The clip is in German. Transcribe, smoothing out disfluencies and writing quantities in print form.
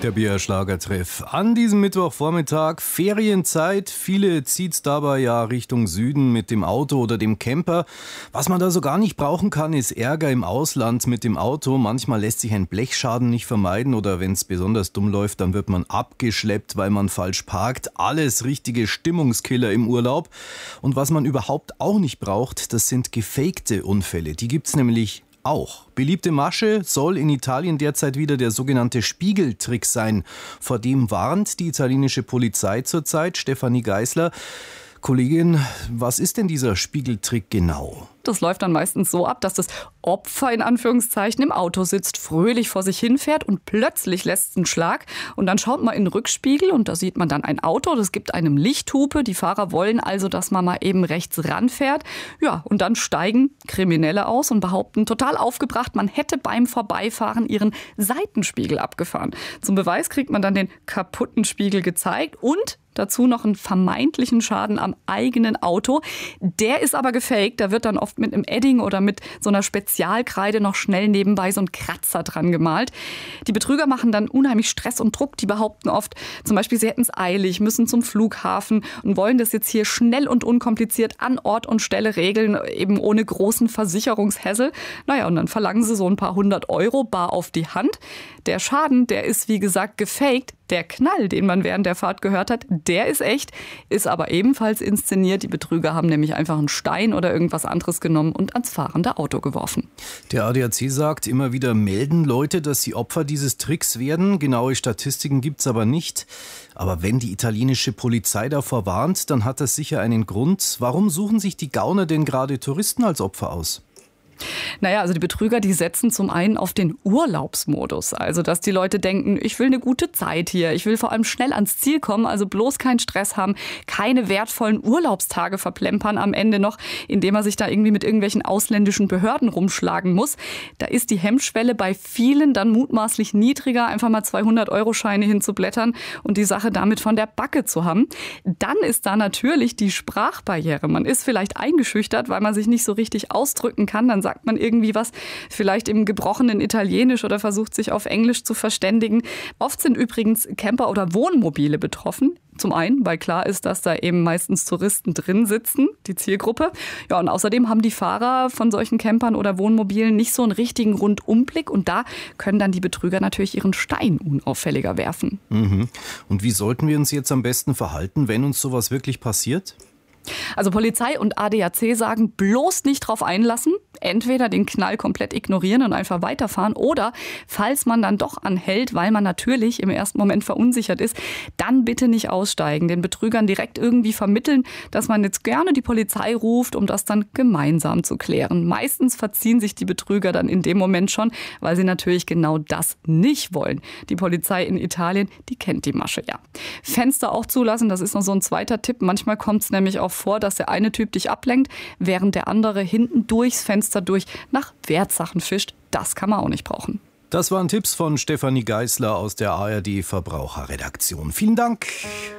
Der BR-Schlagertreff an diesem Mittwochvormittag, Ferienzeit. Viele zieht's dabei ja Richtung Süden mit dem Auto oder dem Camper. Was man da so gar nicht brauchen kann, ist Ärger im Ausland mit dem Auto. Manchmal lässt sich ein Blechschaden nicht vermeiden oder wenn es besonders dumm läuft, dann wird man abgeschleppt, weil man falsch parkt. Alles richtige Stimmungskiller im Urlaub. Und was man überhaupt auch nicht braucht, das sind gefakte Unfälle. Die gibt's nämlich auch. Beliebte Masche soll in Italien derzeit wieder der sogenannte Spiegeltrick sein. Vor dem warnt die italienische Polizei zurzeit. Stefanie Geisler, Kollegin, was ist denn dieser Spiegeltrick genau? Das läuft dann meistens so ab, dass das Opfer in Anführungszeichen im Auto sitzt, fröhlich vor sich hinfährt und plötzlich lässt es einen Schlag. Und dann schaut man in den Rückspiegel und da sieht man dann ein Auto, das gibt einem Lichthupe. Die Fahrer wollen also, dass man mal eben rechts ranfährt. Ja, und dann steigen Kriminelle aus und behaupten total aufgebracht, man hätte beim Vorbeifahren ihren Seitenspiegel abgefahren. Zum Beweis kriegt man dann den kaputten Spiegel gezeigt und dazu noch einen vermeintlichen Schaden am eigenen Auto. Der ist aber gefaked. Da wird dann oft mit einem Edding oder mit so einer Spezialkreide noch schnell nebenbei so ein Kratzer dran gemalt. Die Betrüger machen dann unheimlich Stress und Druck. Die behaupten oft, zum Beispiel, sie hätten es eilig, müssen zum Flughafen und wollen das jetzt hier schnell und unkompliziert an Ort und Stelle regeln, eben ohne großen Versicherungshässel. Naja, und dann verlangen sie so ein paar 100 € bar auf die Hand. Der Schaden, der ist wie gesagt gefaked. Der Knall, den man während der Fahrt gehört hat, der ist echt, ist aber ebenfalls inszeniert. Die Betrüger haben nämlich einfach einen Stein oder irgendwas anderes genommen und ans fahrende Auto geworfen. Der ADAC sagt, immer wieder melden Leute, dass sie Opfer dieses Tricks werden. Genaue Statistiken gibt's aber nicht. Aber wenn die italienische Polizei davor warnt, dann hat das sicher einen Grund. Warum suchen sich die Gauner denn gerade Touristen als Opfer aus? Naja, also die Betrüger, die setzen zum einen auf den Urlaubsmodus. Also, dass die Leute denken, ich will eine gute Zeit hier. Ich will vor allem schnell ans Ziel kommen, also bloß keinen Stress haben, keine wertvollen Urlaubstage verplempern am Ende noch, indem man sich da irgendwie mit irgendwelchen ausländischen Behörden rumschlagen muss. Da ist die Hemmschwelle bei vielen dann mutmaßlich niedriger, einfach mal 200-Euro-Scheine hinzublättern und die Sache damit von der Backe zu haben. Dann ist da natürlich die Sprachbarriere. Man ist vielleicht eingeschüchtert, weil man sich nicht so richtig ausdrücken kann. Dann sagt man irgendwie was, vielleicht im gebrochenen Italienisch oder versucht sich auf Englisch zu verständigen. Oft sind übrigens Camper oder Wohnmobile betroffen. Zum einen, weil klar ist, dass da eben meistens Touristen drin sitzen, die Zielgruppe. Ja, und außerdem haben die Fahrer von solchen Campern oder Wohnmobilen nicht so einen richtigen Rundumblick und da können dann die Betrüger natürlich ihren Stein unauffälliger werfen. Mhm. Und wie sollten wir uns jetzt am besten verhalten, wenn uns sowas wirklich passiert? Also Polizei und ADAC sagen, bloß nicht drauf einlassen, entweder den Knall komplett ignorieren und einfach weiterfahren oder, falls man dann doch anhält, weil man natürlich im ersten Moment verunsichert ist, dann bitte nicht aussteigen, den Betrügern direkt irgendwie vermitteln, dass man jetzt gerne die Polizei ruft, um das dann gemeinsam zu klären. Meistens verziehen sich die Betrüger dann in dem Moment schon, weil sie natürlich genau das nicht wollen. Die Polizei in Italien, die kennt die Masche ja. Fenster auch zulassen, das ist noch so ein zweiter Tipp. Manchmal kommt es nämlich auch vor, dass der eine Typ dich ablenkt, während der andere hinten durchs Fenster durch nach Wertsachen fischt. Das kann man auch nicht brauchen. Das waren Tipps von Stefanie Geisler aus der ARD Verbraucherredaktion. Vielen Dank.